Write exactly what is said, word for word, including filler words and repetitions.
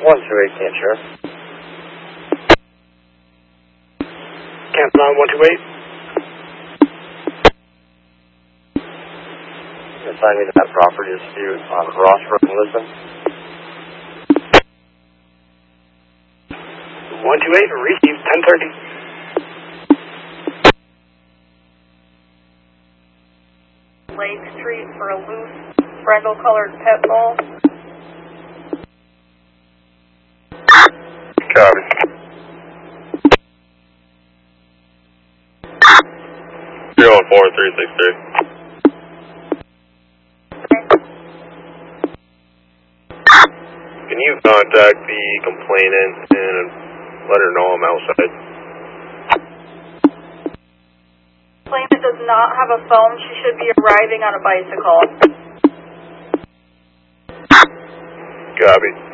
one two eight, can't sheriff. Camp nine one two eight. Assign me to that property dispute on Ross Road in Lisbon. one two eight, receive ten thirty. Lake Street for a loose, brindle-colored pet ball. Copy. zero one four three six three. Can you contact the complainant and let her know I'm outside? Complainant does not have a phone. She should be arriving on a bicycle. Copy.